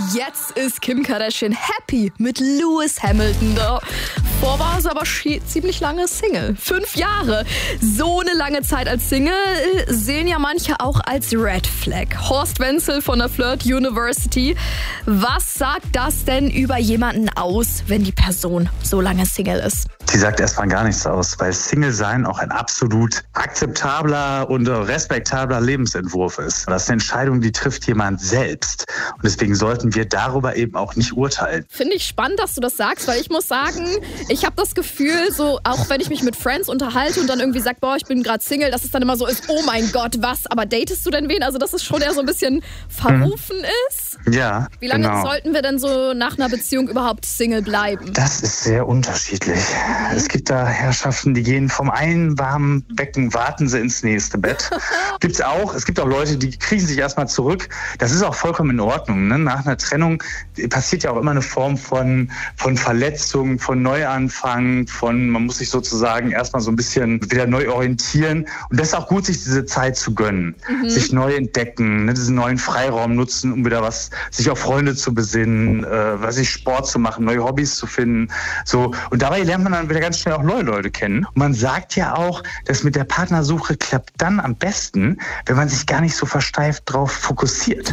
Jetzt ist Kim Kardashian happy mit Lewis Hamilton. Davor war sie aber ziemlich lange Single. 5 Jahre. So eine lange Zeit als Single sehen ja manche auch als Red Flag. Horst Wenzel von der Flirt University. Was sagt das denn über jemanden aus, wenn die Person so lange Single ist? Die sagt erstmal gar nichts aus, weil Single-Sein auch ein absolut akzeptabler und respektabler Lebensentwurf ist. Das ist eine Entscheidung, die trifft jemand selbst. Und deswegen sollten wir darüber eben auch nicht urteilen. Finde ich spannend, dass du das sagst, weil ich muss sagen, ich habe das Gefühl, so auch wenn ich mich mit Friends unterhalte und dann irgendwie sage, boah, ich bin gerade Single, dass es dann immer so ist, oh mein Gott, was, aber datest du denn wen? Also dass es schon eher so ein bisschen verrufen ist. Ja, Wie lange genau. sollten wir denn so nach einer Beziehung überhaupt Single bleiben? Das ist sehr unterschiedlich. Es gibt da Herrschaften, die gehen vom einen warmen Becken, warten sie ins nächste Bett. Gibt's auch. Es gibt auch Leute, die kriechen sich erstmal zurück. Das ist auch vollkommen in Ordnung. Ne? Nach einer Trennung passiert ja auch immer eine Form von Verletzung, von Neuanfang, man muss sich sozusagen erstmal so ein bisschen wieder neu orientieren. Und das ist auch gut, sich diese Zeit zu gönnen. Sich neu entdecken, ne? Diesen neuen Freiraum nutzen, um wieder sich auf Freunde zu besinnen, Sport zu machen, neue Hobbys zu finden. So. Und dabei lernt man dann wieder ganz schnell auch neue Leute kennen. Und man sagt ja auch, dass mit der Partnersuche klappt dann am besten, wenn man sich gar nicht so versteift drauf fokussiert.